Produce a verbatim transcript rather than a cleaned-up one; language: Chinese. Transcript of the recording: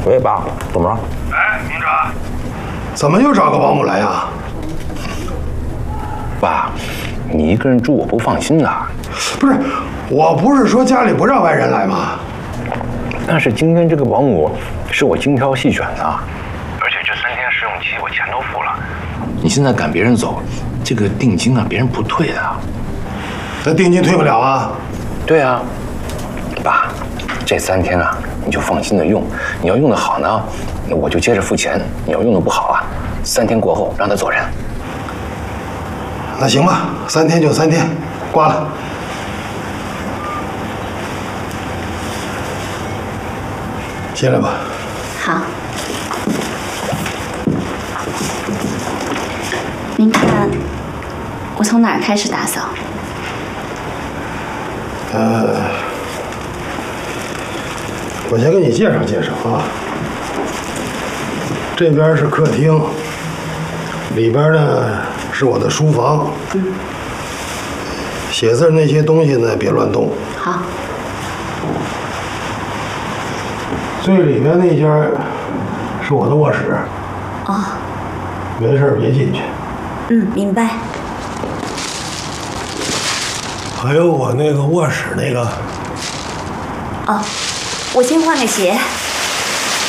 喂，爸，怎么了？ 哎，明哲，怎么又找个保姆来呀？ 爸，你一个人住我不放心呐。 不是，我不是说家里不让外人来吗？ 但是今天这个保姆是我精挑细选的，而且这三天试用期我钱都付了。你现在赶别人走，这个定金啊，别人不退的。 那定金退不了啊？ 对啊，爸，这三天啊，你就放心的用。你要用的好呢，我就接着付钱；你要用的不好啊，三天过后让他走人。 那行吧，三天就三天，挂了。进来吧。 好。您看，我从哪儿开始打扫？ 呃，我先给你介绍介绍啊。这边是客厅，里边呢是我的书房。嗯。写字那些东西呢，别乱动。 好。 最里面那间是我的卧室。 哦。 没事别进去。 嗯，明白。 还有我那个卧室那个。 哦，我先换个鞋。